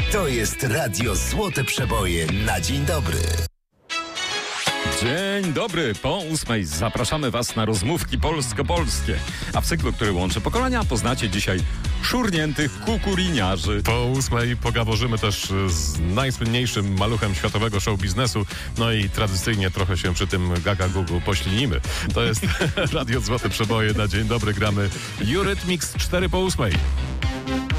To jest Radio Złote Przeboje na dzień dobry. Dzień dobry, po 8 zapraszamy Was na rozmówki polsko-polskie. A w cyklu, który łączy pokolenia, poznacie dzisiaj szurniętych kukuriniarzy. Po 8 pogaworzymy też z najsłynniejszym maluchem światowego show biznesu. No i tradycyjnie trochę się przy tym gaga-gugu poślinimy. To jest Radio Złote Przeboje na dzień dobry. Gramy Eurythmics 4 po 8.